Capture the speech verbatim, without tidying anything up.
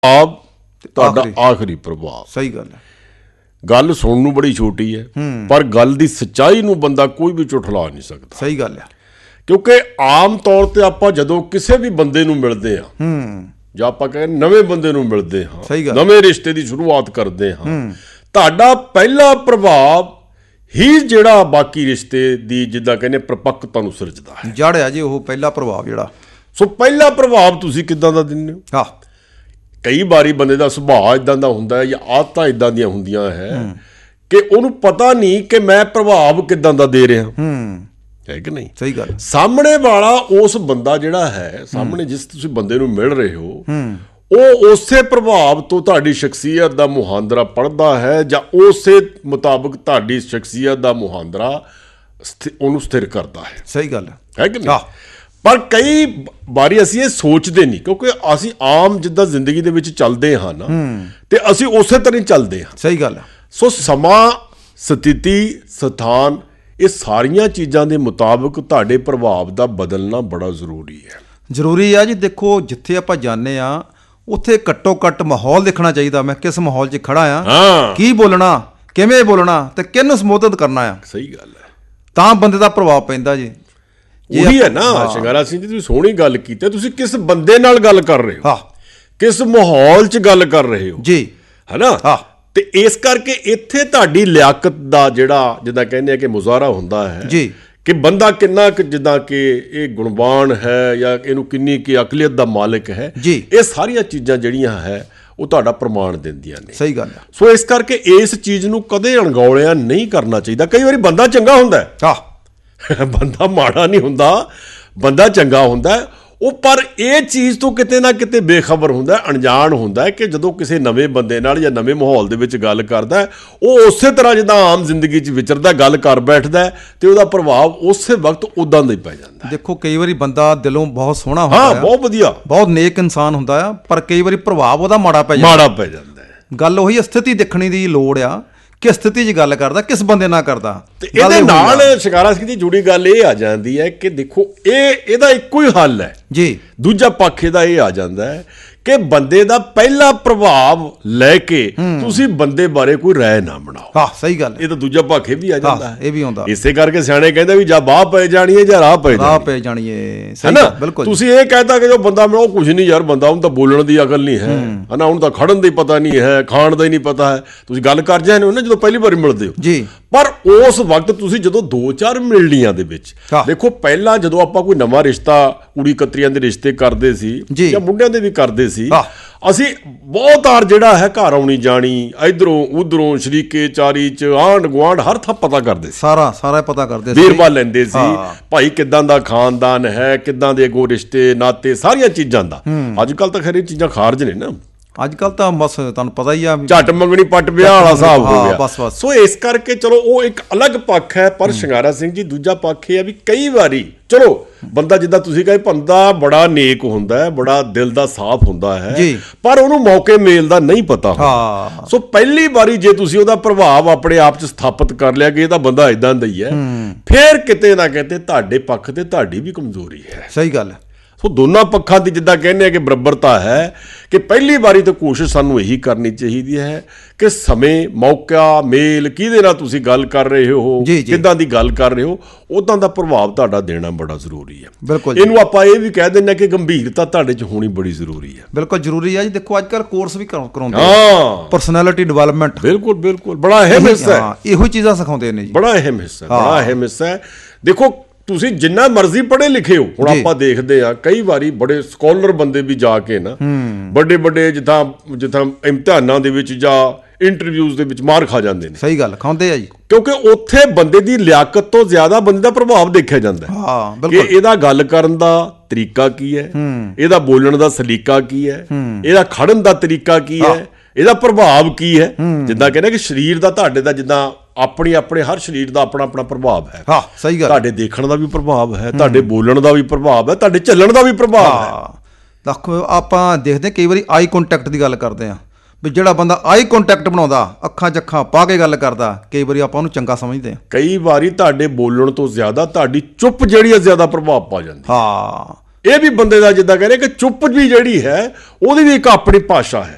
ਪ੍ਰਭਾਵ ਤੁਹਾਡਾ ਆਖਰੀ ਪ੍ਰਭਾਵ। ਸਹੀ ਗੱਲ ਹੈ। ਗੱਲ ਸੁਣਨ ਨੂੰ ਬੜੀ ਛੋਟੀ ਹੈ, ਪਰ ਗੱਲ ਦੀ ਸੱਚਾਈ ਨੂੰ ਬੰਦਾ ਕੋਈ ਵੀ ਝੁਠਲਾ ਨਹੀਂ ਸਕਦਾ। ਸਹੀ ਗੱਲ ਹੈ। ਕਿਉਂਕਿ ਆਮ ਤੌਰ ਤੇ ਆਪਾਂ ਜਦੋਂ ਕਿਸੇ ਵੀ ਬੰਦੇ ਨੂੰ ਮਿਲਦੇ ਹਾਂ ਜਾਂ ਆਪਾਂ ਕਹਿੰਦੇ ਨਵੇਂ ਬੰਦੇ ਨੂੰ ਮਿਲਦੇ ਹਾਂ, ਨਵੇਂ ਰਿਸ਼ਤੇ ਦੀ ਸ਼ੁਰੂਆਤ ਕਰਦੇ ਹਾਂ, ਤੁਹਾਡਾ ਪਹਿਲਾ ਪ੍ਰਭਾਵ ਹੀ ਜਿਹੜਾ ਬਾਕੀ ਰਿਸ਼ਤੇ ਦੀ ਜਿੱਦਾਂ ਕਹਿੰਦੇ ਪ੍ਰਪੱਕਤਾ ਨੂੰ ਸਿਰਜਦਾ ਹੈ। ਜੜ ਹੈ ਜੀ ਉਹ ਪਹਿਲਾ ਪ੍ਰਭਾਵ ਜਿਹੜਾ। ਸੋ ਪਹਿਲਾ ਪ੍ਰਭਾਵ ਤੁਸੀਂ ਕਿੱਦਾਂ ਦਾ ਦਿੰਦੇ ਹੋ? ਹਾਂ, ਕਈ ਵਾਰੀ ਬੰਦੇ ਦਾ ਸੁਭਾਅ ਇਦਾਂ ਦਾ ਹੁੰਦਾ ਹੈ ਜਾਂ ਆਦਤਾਂ ਇਦਾਂ ਦੀਆਂ ਹੁੰਦੀਆਂ ਹੈ ਕਿ ਉਹਨੂੰ ਪਤਾ ਨਹੀਂ ਕਿ ਮੈਂ ਪ੍ਰਭਾਵ ਕਿੱਦਾਂ ਦਾ ਦੇ ਰਿਹਾ ਹੈ ਕਿ ਨਹੀਂ। ਸਹੀ ਗੱਲ। ਸਾਹਮਣੇ ਵਾਲਾ ਉਸ ਬੰਦਾ ਜਿਹੜਾ ਹੈ, ਸਾਹਮਣੇ ਜਿਸ ਤੁਸੀਂ ਬੰਦੇ ਨੂੰ ਮਿਲ ਰਹੇ ਹੋ, ਉਹ ਉਸੇ ਪ੍ਰਭਾਵ ਤੋਂ ਤੁਹਾਡੀ ਸ਼ਖਸੀਅਤ ਦਾ ਮੁਹਾਂਦਰਾ ਪੜ੍ਹਦਾ ਹੈ ਜਾਂ ਉਸੇ ਮੁਤਾਬਕ ਤੁਹਾਡੀ ਸ਼ਖਸੀਅਤ ਦਾ ਮੁਹਾਂਦਰਾ ਉਹਨੂੰ ਸਥਿਰ ਕਰਦਾ ਹੈ। ਸਹੀ ਗੱਲ ਹੈ ਕਿ ਨਹੀਂ। ਪਰ ਕਈ ਵਾਰੀ ਅਸੀਂ ਇਹ ਸੋਚਦੇ ਨਹੀਂ, ਕਿਉਂਕਿ ਅਸੀਂ ਆਮ ਜਿੱਦਾਂ ਜ਼ਿੰਦਗੀ ਦੇ ਵਿੱਚ ਚੱਲਦੇ ਹਾਂ ਨਾ, ਤੇ ਅਸੀਂ ਉਸੇ ਤਰ੍ਹਾਂ ਹੀ ਚੱਲਦੇ ਹਾਂ। ਸਹੀ ਗੱਲ ਹੈ। ਸੋ ਸਮਾਂ, ਸਥਿਤੀ, ਸਥਾਨ, ਇਹ ਸਾਰੀਆਂ ਚੀਜ਼ਾਂ ਦੇ ਮੁਤਾਬਕ ਤੁਹਾਡੇ ਪ੍ਰਭਾਵ ਦਾ ਬਦਲਣਾ ਬੜਾ ਜ਼ਰੂਰੀ ਹੈ। ਜ਼ਰੂਰੀ ਆ ਜੀ। ਦੇਖੋ, ਜਿੱਥੇ ਆਪਾਂ ਜਾਂਦੇ ਹਾਂ ਉੱਥੇ ਘੱਟੋ ਘੱਟ ਮਾਹੌਲ ਦੇਖਣਾ ਚਾਹੀਦਾ। ਮੈਂ ਕਿਸ ਮਾਹੌਲ 'ਚ ਖੜਾ ਆ, ਕੀ ਬੋਲਣਾ, ਕਿਵੇਂ ਬੋਲਣਾ ਤੇ ਕਿਹਨੂੰ ਸੰਬੋਧਨ ਕਰਨਾ ਆ। ਸਹੀ ਗੱਲ ਹੈ। ਤਾਂ ਬੰਦੇ ਦਾ ਪ੍ਰਭਾਵ ਪੈਂਦਾ ਜੀ। ਉਹੀ ਹੈ ਨਾ ਸ਼ਿੰਗਾਰਾ ਸਿੰਘ ਜੀ, ਤੁਸੀਂ ਸੋਹਣੀ ਗੱਲ ਕੀਤੀ। ਤੁਸੀਂ ਕਿਸ ਬੰਦੇ ਨਾਲ ਗੱਲ ਕਰ ਰਹੇ ਹੋ, ਕਿਸ ਮਾਹੌਲ 'ਚ ਗੱਲ ਕਰ ਰਹੇ ਹੋ ਜੀ, ਹੈ ਨਾ। ਤੇ ਇਸ ਕਰਕੇ ਇੱਥੇ ਤੁਹਾਡੀ ਲਿਆਕਤ ਦਾ ਜਿਹੜਾ ਜਿੱਦਾਂ ਕਹਿੰਦੇ ਆ ਕਿ ਮੁਜ਼ਾਹਰਾ ਹੁੰਦਾ ਹੈ ਜੀ, ਕਿ ਬੰਦਾ ਕਿੰਨਾ ਕੁ ਜਿੱਦਾਂ ਕਿ ਇਹ ਗੁਣਵਾਨ ਹੈ ਜਾਂ ਇਹਨੂੰ ਕਿੰਨੀ ਕਿ ਅਕਲੀਅਤ ਦਾ ਮਾਲਕ ਹੈ ਜੀ। ਇਹ ਸਾਰੀਆਂ ਚੀਜ਼ਾਂ ਜਿਹੜੀਆਂ ਹੈ ਉਹ ਤੁਹਾਡਾ ਪ੍ਰਮਾਣ ਦਿੰਦੀਆਂ ਨੇ। ਸਹੀ ਗੱਲ ਹੈ। ਸੋ ਇਸ ਕਰਕੇ ਇਸ ਚੀਜ਼ ਨੂੰ ਕਦੇ ਅਣਗੌਲਿਆ ਨਹੀਂ ਕਰਨਾ ਚਾਹੀਦਾ। ਕਈ ਵਾਰੀ ਬੰਦਾ ਚੰਗਾ ਹੁੰਦਾ ਹੈ, ਬੰਦਾ ਮਾੜਾ ਨਹੀਂ ਹੁੰਦਾ, ਬੰਦਾ ਚੰਗਾ ਹੁੰਦਾ, ਉਹ ਪਰ ਇਹ ਚੀਜ਼ ਤੋਂ ਕਿਤੇ ਨਾ ਕਿਤੇ ਬੇਖਬਰ ਹੁੰਦਾ, ਅਣਜਾਣ ਹੁੰਦਾ ਕਿ ਜਦੋਂ ਕਿਸੇ ਨਵੇਂ ਬੰਦੇ ਨਾਲ ਜਾਂ ਨਵੇਂ ਮਾਹੌਲ ਦੇ ਵਿੱਚ ਗੱਲ ਕਰਦਾ, ਉਹ ਉਸੇ ਤਰ੍ਹਾਂ ਜਿੱਦਾਂ ਆਮ ਜ਼ਿੰਦਗੀ 'ਚ ਵਿਚਰਦਾ ਗੱਲ ਕਰ ਬੈਠਦਾ ਤੇ ਉਹਦਾ ਪ੍ਰਭਾਵ ਉਸੇ ਵਕਤ ਉਦਾਂ ਦਾ ਹੀ ਪੈ ਜਾਂਦਾ। ਦੇਖੋ, ਕਈ ਵਾਰੀ ਬੰਦਾ ਦਿਲੋਂ ਬਹੁਤ ਸੋਹਣਾ ਹੁੰਦਾ, ਹਾਂ, ਬਹੁਤ ਵਧੀਆ, ਬਹੁਤ ਨੇਕ ਇਨਸਾਨ ਹੁੰਦਾ ਆ, ਪਰ ਕਈ ਵਾਰੀ ਪ੍ਰਭਾਵ ਉਹਦਾ ਮਾੜਾ ਪੈ ਜਾਂਦਾ ਮਾੜਾ ਪੈ ਜਾਂਦਾ ਹੈ। ਗੱਲ ਉਹੀ ਸਥਿਤੀ ਦੇਖਣੀ ਦੀ ਲੋੜ ਆ, ਕਿਸ ਸਥਿਤੀ 'ਚ ਗੱਲ ਕਰਦਾ, ਕਿਸ ਬੰਦੇ ਨਾਲ ਕਰਦਾ। ਤੇ ਇਹਦੇ ਨਾਲ ਸ਼ਿੰਗਾਰਾ ਸਿੰਘ ਜੀ ਜੁੜੀ ਗੱਲ ਇਹ ਆ ਜਾਂਦੀ ਹੈ ਕਿ ਦੇਖੋ, ਇਹ ਇਹਦਾ ਇੱਕੋ ਹੀ ਹੱਲ ਹੈ ਜੀ। ਦੂਜਾ ਪੱਖ ਇਹਦਾ ਇਹ ਆ ਜਾਂਦਾ ਹੈ ਕਿ ਬੰਦੇ ਦਾ ਪਹਿਲਾ ਪ੍ਰਭਾਵ ਲੈ ਕੇ ਤੁਸੀਂ ਬੰਦੇ ਬਾਰੇ ਕੋਈ ਰਾਏ ਨਾ ਬਣਾਓ। ਹਾਂ, ਸਹੀ ਗੱਲ। ਇਹ ਤਾਂ ਦੂਜਾ ਪੱਖ ਇਹ ਵੀ ਆ ਜਾਂਦਾ ਹੈ, ਇਹ ਵੀ ਆਉਂਦਾ। ਇਸੇ ਕਰਕੇ ਸਿਆਣੇ ਕਹਿੰਦੇ ਵੀ ਜਾਂ ਬਾਹ ਪੈ ਜਾਣੀ ਹੈ ਜਾਂ ਰਾਹ ਪੈ ਰਾਹ ਪੈ ਜਾਣੀ ਹੈ। ਹੈ ਨਾ। ਬਿਲਕੁਲ। ਤੁਸੀਂ ਇਹ ਕਹਿਤਾ ਕਿ ਜੋ ਬੰਦਾ ਮਿਲੋ ਕੁਝ ਨਹੀਂ ਯਾਰ, ਬੰਦਾ ਉਹਨੂੰ ਤਾਂ ਬੋਲਣ ਦੀ ਅਕਲ ਨਹੀਂ ਹੈ, ਹੈ ਨਾ, ਉਹਨੂੰ ਤਾਂ ਖੜਨ ਦੀ ਪਤਾ ਨਹੀਂ ਹੈ, ਖਾਣ ਦਾ ਹੀ ਨਹੀਂ ਪਤਾ ਹੈ। ਤੁਸੀਂ ਗੱਲ ਕਰ ਜਾਂਦੇ ਹੋ ਨਾ ਜਦੋਂ ਪਹਿਲੀ ਵਾਰੀ ਮਿਲਦੇ ਹੋ ਜੀ, ਪਰ ਉਸ ਵਕਤ ਤੁਸੀਂ ਜਦੋਂ ਦੋ ਚਾਰ ਮਿਲਣੀਆਂ ਦੇ ਵਿੱਚ ਦੇਖੋ, ਪਹਿਲਾਂ ਜਦੋਂ ਆਪਾਂ ਕੋਈ ਨਵਾਂ ਰਿਸ਼ਤਾ, ਕੁੜੀ ਕਤਰੀਆਂ ਦੇ ਰਿਸ਼ਤੇ ਕਰਦੇ ਸੀ ਜਾਂ ਮੁੰਡਿਆਂ ਦੇ ਵੀ ਕਰਦੇ ਸੀ, ਅਸੀਂ ਬਹੁਤ ਵਾਰ ਜਿਹੜਾ ਹੈ ਘਰ ਆਉਣੀ ਜਾਣੀ, ਇਧਰੋਂ ਉਧਰੋਂ ਸ਼ਰੀਕੇ ਚਾਰੀ ਚ ਆਂਢ ਗੁਆਂਢ ਹਰ ਥਾਂ ਪਤਾ ਕਰਦੇ ਸੀ, ਸਾਰਾ ਸਾਰਾ ਪਤਾ ਕਰਦੇ ਸੀ, ਵੇਰਵਾ ਲੈਂਦੇ ਸੀ ਭਾਈ ਕਿੱਦਾਂ ਦਾ ਖਾਨਦਾਨ ਹੈ, ਕਿੱਦਾਂ ਦੇ ਅੱਗੋਂ ਰਿਸ਼ਤੇ ਨਾਤੇ, ਸਾਰੀਆਂ ਚੀਜ਼ਾਂ ਦਾ। ਅੱਜ ਕੱਲ੍ਹ ਤਾਂ ਖੈਰ ਇਹ ਚੀਜ਼ਾਂ ਖਾਰਜ ਨੇ ਨਾ, ਅੱਜ ਕੱਲ੍ਹ ਤਾਂ ਬਸ ਤੁਹਾਨੂੰ ਪਤਾ ਹੀ ਆ, ਝੱਟ ਮੰਗਣੀ ਪੱਟ ਵਿਆਹ ਵਾਲਾ ਹਿਸਾਬ ਹੋ ਗਿਆ। ਬਸ ਬਸ। ਸੋ ਇਸ ਕਰਕੇ ਚਲੋ ਉਹ ਇੱਕ ਅਲੱਗ ਪੱਖ ਹੈ। ਪਰ ਸ਼ਿੰਗਾਰਾ ਸਿੰਘ ਜੀ ਦੂਜਾ ਪੱਖ ਇਹ ਆ ਵੀ ਕਈ ਵਾਰੀ ਚਲੋ ਬੰਦਾ ਜਿੱਦਾਂ ਤੁਸੀਂ ਕਹੇ ਬੰਦਾ ਬੜਾ ਨੇਕ ਹੁੰਦਾ ਹੈ, ਬੜਾ ਦਿਲ ਦਾ ਸਾਫ਼ ਹੁੰਦਾ ਹੈ, ਪਰ ਉਹਨੂੰ ਮੌਕੇ ਮੇਲ ਦਾ ਨਹੀਂ ਪਤਾ ਹੁੰਦਾ। ਸੋ ਪਹਿਲੀ ਵਾਰੀ ਜੇ ਤੁਸੀਂ ਉਹਦਾ ਪ੍ਰਭਾਵ ਆਪਣੇ ਆਪ 'ਚ ਸਥਾਪਿਤ ਕਰ ਲਿਆ ਕਿ ਇਹ ਤਾਂ ਬੰਦਾ ਇਦਾਂ ਦਾ ਹੀ ਹੈ, ਫਿਰ ਕਿਤੇ ਨਾ ਕਿਤੇ ਤੁਹਾਡੇ ਪੱਖ ਤੇ ਤੁਹਾਡੀ ਵੀ ਕਮਜ਼ੋਰੀ ਹੈ। ਸਹੀ ਗੱਲ ਹੈ। ਸੋ ਦੋਨਾਂ ਪੱਖਾਂ ਦੀ ਜਿੱਦਾਂ ਕਹਿੰਦੇ ਆ ਕਿ ਬਰਾਬਰਤਾ ਹੈ, ਕਿ ਪਹਿਲੀ ਵਾਰੀ ਤਾਂ ਕੋਸ਼ਿਸ਼ ਸਾਨੂੰ ਇਹੀ ਕਰਨੀ ਚਾਹੀਦੀ ਹੈ ਕਿ ਸਮੇਂ, ਮੌਕਾ, ਮੇਲ, ਕਿਹਦੇ ਨਾਲ ਤੁਸੀਂ ਗੱਲ ਕਰ ਰਹੇ ਹੋ, ਕਿੱਦਾਂ ਦੀ ਗੱਲ ਕਰ ਰਹੇ ਹੋ, ਉੱਦਾਂ ਦਾ ਪ੍ਰਭਾਵ ਤੁਹਾਡਾ ਦੇਣਾ ਬੜਾ ਜ਼ਰੂਰੀ ਹੈ। ਬਿਲਕੁਲ। ਇਹਨੂੰ ਆਪਾਂ ਇਹ ਵੀ ਕਹਿ ਦਿੰਦੇ ਕਿ ਗੰਭੀਰਤਾ ਤੁਹਾਡੇ 'ਚ ਹੋਣੀ ਬੜੀ ਜ਼ਰੂਰੀ ਹੈ। ਬਿਲਕੁਲ ਜ਼ਰੂਰੀ ਹੈ ਜੀ। ਦੇਖੋ, ਅੱਜ ਕੱਲ੍ਹ ਕੋਰਸ ਵੀ ਕਰਾਉਂਦੇ ਆ, ਪਰਸਨੈਲਿਟੀ ਡਿਵੈਲਪਮੈਂਟ। ਬਿਲਕੁਲ ਬਿਲਕੁਲ, ਬੜਾ ਅਹਿਮ ਹਿੱਸਾ ਹੈ। ਇਹੋ ਚੀਜ਼ਾਂ ਸਿਖਾਉਂਦੇ ਨੇ ਜੀ, ਬੜਾ ਅਹਿਮ ਹਿੱਸਾ, ਬੜਾ ਅਹਿਮ ਹਿੱਸਾ ਹੈ। ਦੇਖੋ, ਤੁਸੀਂ ਜਿੰਨਾ ਮਰਜ਼ੀ ਪੜ੍ਹੇ ਲਿਖੇ ਹੋ, ਹੁਣ ਆਪਾਂ ਦੇਖਦੇ ਆ ਕਈ ਵਾਰੀ ਬੜੇ ਸਕਾਲਰ ਬੰਦੇ ਵੀ ਜਾ ਕੇ ਨਾ ਵੱਡੇ ਵੱਡੇ ਜਿੱਦਾਂ ਜਿੱਦਾਂ ਇਮਤਿਹਾਨਾਂ ਦੇ ਵਿੱਚ ਜਾਂ ਇੰਟਰਵਿਊਜ਼ ਦੇ ਵਿੱਚ ਮਾਰ ਖਾ ਜਾਂਦੇ ਨੇ। ਸਹੀ ਗੱਲ, ਖਾਂਦੇ ਆ ਜੀ। ਕਿਉਂਕਿ ਉੱਥੇ ਬੰਦੇ ਦੀ ਲਿਆਕਤ ਤੋਂ ਜ਼ਿਆਦਾ ਬੰਦੇ ਦਾ ਪ੍ਰਭਾਵ ਦੇਖਿਆ ਜਾਂਦਾ ਹੈ ਕਿ ਇਹਦਾ ਗੱਲ ਕਰਨ ਦਾ ਤਰੀਕਾ ਕੀ ਹੈ, ਇਹਦਾ ਬੋਲਣ ਦਾ ਸਲੀਕਾ ਕੀ ਹੈ, ਇਹਦਾ ਖੜਨ ਦਾ ਤਰੀਕਾ ਕੀ ਹੈ, ਇਹਦਾ ਪ੍ਰਭਾਵ ਕੀ ਹੈ। ਜਿੱਦਾਂ ਕਹਿੰਦੇ ਕਿ ਸਰੀਰ ਦਾ ਤੁਹਾਡੇ ਦਾ ਜਿੱਦਾਂ ਆਪਣੀ ਆਪਣੇ ਹਰ ਸਰੀਰ ਦਾ ਆਪਣਾ ਆਪਣਾ ਪ੍ਰਭਾਵ ਹੈ। ਹਾਂ, ਸਹੀ ਗੱਲ। ਤੁਹਾਡੇ ਦੇਖਣ ਦਾ ਵੀ ਪ੍ਰਭਾਵ ਹੈ, ਤੁਹਾਡੇ ਬੋਲਣ ਦਾ ਵੀ ਪ੍ਰਭਾਵ ਹੈ, ਤੁਹਾਡੇ ਚੱਲਣ ਦਾ ਵੀ ਪ੍ਰਭਾਵ ਹੈ। ਦੇਖੋ, ਆਪਾਂ ਦੇਖਦੇ ਕਈ ਵਾਰੀ ਆਈ ਕੰਟੈਕਟ ਦੀ ਗੱਲ ਕਰਦੇ ਹਾਂ, ਵੀ ਜਿਹੜਾ ਬੰਦਾ ਆਈ ਕੰਟੈਕਟ ਬਣਾਉਂਦਾ, ਅੱਖਾਂ 'ਚ ਅੱਖਾਂ ਪਾ ਕੇ ਗੱਲ ਕਰਦਾ, ਕਈ ਵਾਰੀ ਆਪਾਂ ਉਹਨੂੰ ਚੰਗਾ ਸਮਝਦੇ ਹਾਂ। ਕਈ ਵਾਰੀ ਤੁਹਾਡੇ ਬੋਲਣ ਤੋਂ ਜ਼ਿਆਦਾ ਤੁਹਾਡੀ ਚੁੱਪ ਜਿਹੜੀ ਹੈ ਜ਼ਿਆਦਾ ਪ੍ਰਭਾਵ ਪਾ ਜਾਂਦੀ। ਹਾਂ, ਇਹ ਵੀ ਬੰਦੇ ਦਾ ਜਿੱਦਾਂ ਕਹਿੰਦੇ ਕਿ ਚੁੱਪ ਵੀ ਜਿਹੜੀ ਹੈ ਉਹਦੀ ਵੀ ਇੱਕ ਆਪਣੀ ਭਾਸ਼ਾ ਹੈ।